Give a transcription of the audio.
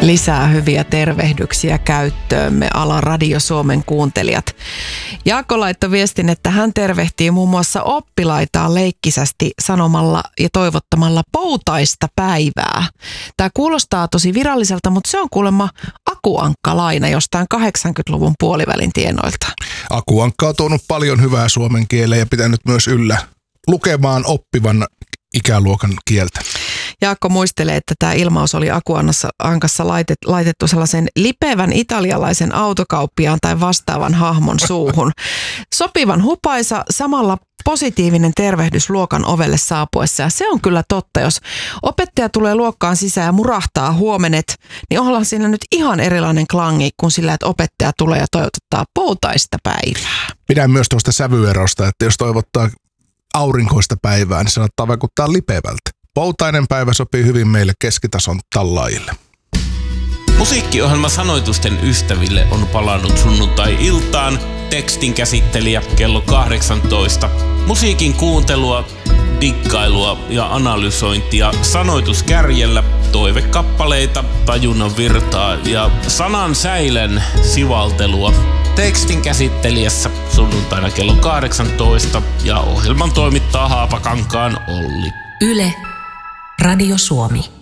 Lisää hyviä tervehdyksiä käyttöömme, ala Radio Suomen kuuntelijat. Jaakko laittoi viestin, että hän tervehtii muun muassa oppilaitaan leikkisästi sanomalla ja toivottamalla poutaista päivää. Tämä kuulostaa tosi viralliselta, mutta se on kuulemma akuankkalaina jostain 80-luvun puolivälin tienoilta. Akuankka on tuonut paljon hyvää suomen kieleen ja pitänyt myös yllä lukemaan oppivan ikäluokan kieltä. Jaakko muistelee, että tämä ilmaus oli Akuankassa laitettu sellaisen lipevän italialaisen autokauppiaan tai vastaavan hahmon suuhun. Sopivan hupaisa, samalla positiivinen tervehdys luokan ovelle saapuessa. Ja se on kyllä totta, jos opettaja tulee luokkaan sisään ja murahtaa huomenet, niin ollaan siinä nyt ihan erilainen klangi kuin sillä, että opettaja tulee ja toivottaa poutaista päivää. Pidän myös tuosta sävyerosta, että jos toivottaa aurinkoista päivää, niin se saattaa vaikuttaa lipevältä. Poutainen päivä sopii hyvin meille keskitason tallaajille. Musiikkiohjelma Sanoitusten ystäville on palannut sunnuntai-iltaan. Tekstin käsittelijä kello 18. Musiikin kuuntelua, dikkailua ja analysointia sanoituskärjellä, toivekappaleita, tajunnan virtaa ja sanan säilen sivaltelua. Tekstin käsittelijässä sunnuntaina kello 18 ja ohjelman toimittaa Haapakankaan Olli. Yle, Radio Suomi.